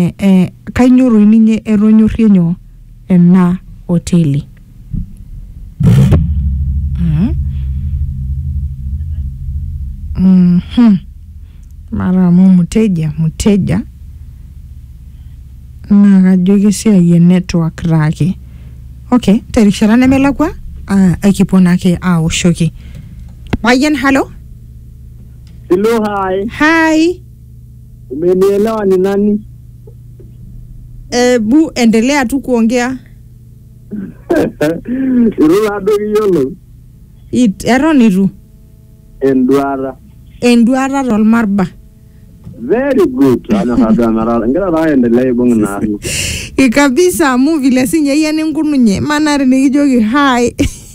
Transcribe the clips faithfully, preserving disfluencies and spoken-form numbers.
eh eh kainyoro ninye eronyorie nyo ena hoteli. Mhm. Mhm. Mara mu mteja mteja na kajoki siai e network rake. Okay, terishara nemelakwa uh, akiponake aoshoki. Mayen, hello? Hello, hi. Hi. Umenielewa ni nani? Eh, bu endelea tu kuongea. Irula dogi yolo. It eroniru. Enduara. Enduara rol marba. Very good. Ana hada mara. Ngara ra endelea ibong na. Ikabisa mu vile sinye yene ngununye. Manari nikijoki hi.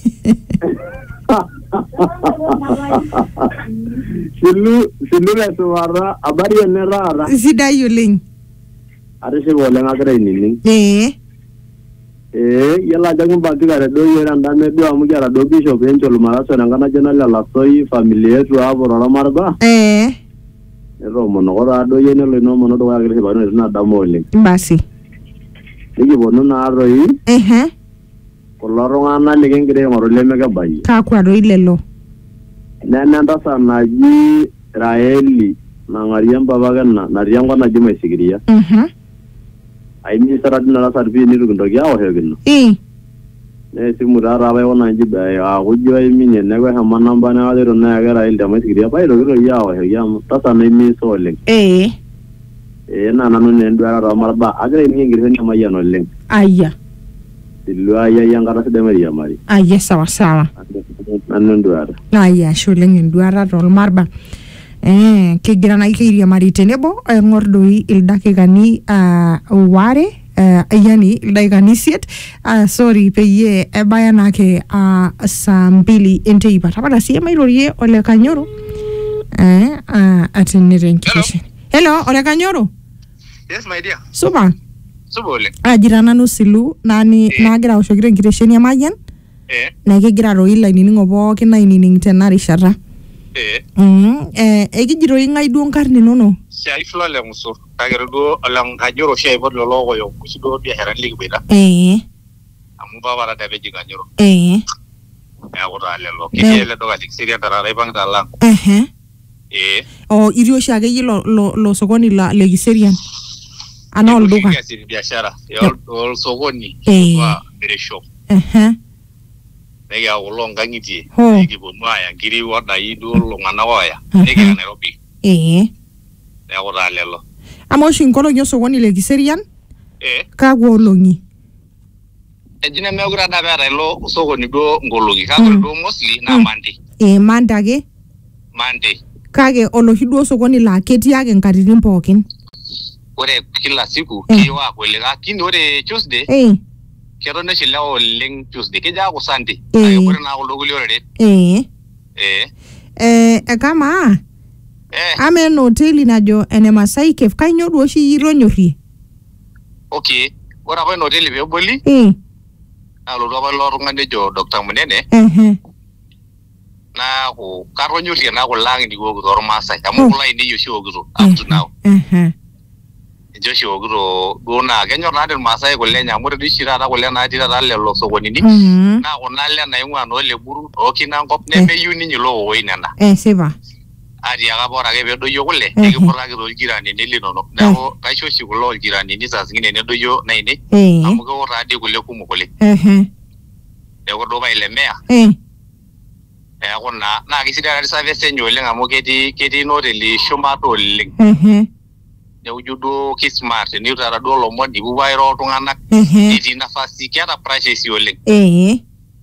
Silu silu la suara abari enerara. Sida yuling. Arishe bole ngakre nini. Eh. Eh, yala jangu baki kare do yera ndame do amugara do bishop encholo maraso ngana jana la soi familia yetu hapo rola marba. Eh. Ero mono ora do yene lo no mono do ngakre bano na damole. Basi. Iki bono na roi. Eh eh. Koloro ngana ligengire ngoro lemega bayi. Ka kwa do ilelo. Nena ndasa naji Raeli na ngariamba bagana na riangwa na jima isigiria. Mhm. Ai mi saradina la sarbi ni rundo gyawo hegino. Eh. Ne simurara ba wona jiba ya hujjo ai minye ne ga hama namba na adero na ga Raeli da isigiria ba ro ro yawo he yam tasa na mi so le. Eh. Eh na nanu ne ndara ra marba agre mi ngire ne mayano le. Aya. Dilwa ya yangara de Maria Mari. Aya sawa sawa. Nanu ndara. Aya shuleng enduara rol marba. Eh, kigira na ikiria mari tenebo eh, ngordoi ildakikani uh, ware uh, yani ildakikani siet uh, sorry peye ebaya nake uh, saa mbili enteipa tapata siye mairorie Ole Kanyoro eh, uh, atenere nkishe. Hello, Ole Kanyoro? Yes, my dear. Supa? Supa ole. Ajira nanu silu nani eh. nagira oshokire nkitesheni ya Mayian Eh. na kigira roi laininingo pookin nainining tena rishata. Eh. Mhm. Eh, ekijiro ingai duo nkarn inono. Shai flole muso. Kagero do alang Kanyoro shai bod lo logo yo kusido biashara ligi beda. Eh. Amu baba ra tabe jiga Kanyoro. Eh. Ya ora le lo. Kile do galik siria tara rebang dalang. Eh. Eh. O irio shage yilo lo lo sokoni la legiserian. Ana olduka. Kile biashara. Ya ol sokoni. Eh. Wa bere shop. Eh. Nega ulonga ngiti. Ho. Negi bonwaya ngiri wada idu longana waya. Negi Nairobi. Eh. Ya ora le lo. Amo shinkolo nyo sokoni legiserian. Eh. Kagwa olongi. Ejina meugura da bere lo sokoni do ngologi. Kagero do mostly na Monday. Eh mandage. Monday. Kage oloshi duo sokoni la ketii ake nkatitin pookin. Ore kila siku eh. kiwa kweleka kini ore Tuesday eh kero ne shilao leng Tuesday keja ko Sunday eh. ayo kore na ko loguli ore eh eh eh kama eh ame no hoteli najo ene Masai Cafe kanyo duo shi ironyorie. Okay ora ba no hoteli be boli eh na lo ba lo ngande jo Doctor Munene eh na ko karonyorie na ko langi ni go go Masai amu ko lai ni yo shi oguro up to now eh Joshi oguro dona kenyor na del Masai ko lenya mo de shira da ko lena tira da le lo so ko ni mhm na ko na le na ingwa no le buru o kina ngop ne me yuni ni lo wo inana eh seba ari aga bora ge be do yo kule ge bora ge do jirani ni lino no na ko ka shoshi ko lo jirani ni sa singine ne do yo na ini eh amu ko radi kule ku mu kule eh e ko do ba ile mea eh e ko na na ki sida service nyo le ngamu ke di ke di no de li shoma to le eh ne ujudo ki smart ni utara do lo mo di bu bayro to ngana eh di nafasi kiata prices yo le eh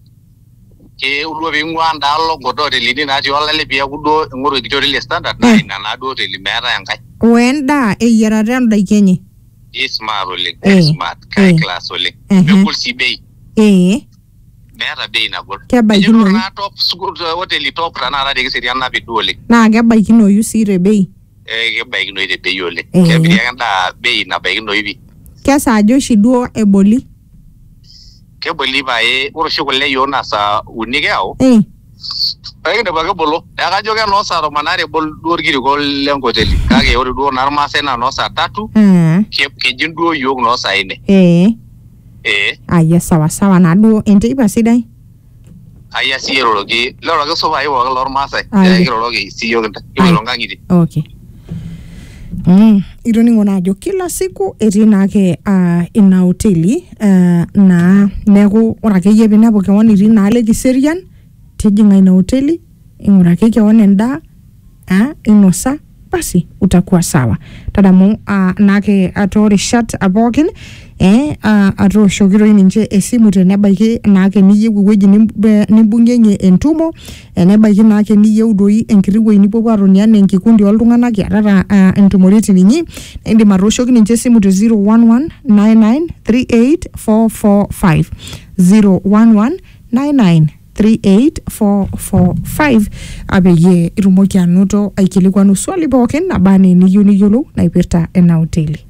ke ulo be ngwanda lo godo de li ni na ti wala le biya gudo ngoro gidore le standard na ina na do de li mera yangai wenda e yarare ndo ikenye smart ole eh. smart kai class ole eh. be kul si be eh mera be na gol ke baikino na top school hotel top rana ra de ke serian na bi dole na ke baikino yu sire be eh ke baikino de be yole ke bi yanda be na baikino ibi ke sa jo shiduo eboli ke boli ba e oro shogole yo na sa unige ao eh Pake de baka bolo. Ya kajo ke no sa manare bol dur giri gol len hoteli. Kage ori dur narma sena no sa tatu. Eh. Ke ke jindu yog no sa ine. Eh. Eh. Aya sawa sawa na do ente iba sidai. Aya si erologi. Loro ke so bai wo lor masai. Aya. Ya erologi si yog nta. Yolonga ngidi. Okay. Mm, ironingo najo kila siku etii naake uh, ina hoteli uh, na neeku ore akeyie pinepu kewon itii naale kiserian tijing'a ina hoteli ing'uraki kewon endaa uh, inosa basi utakuwa sawa tadamu uh, naake atoorishat pookin eh uh, atooshokiroyu ninche esimu tenebaiki naake niyieu ewueji nimbung'enye entumo enebaiki naake niyieu doi enkiti wueji nipuopuo atoni enaa enkikundi oltung'anak iatata uh, entumoritin inyi indim atooshoki ninche esimu te zero one one nine nine three eight four four five zero one one nine nine three eight four four five apeyie itumoki anoto aikilikuanu swali pookin naba enaa eniyieu niyiolou naipirta ena hoteli.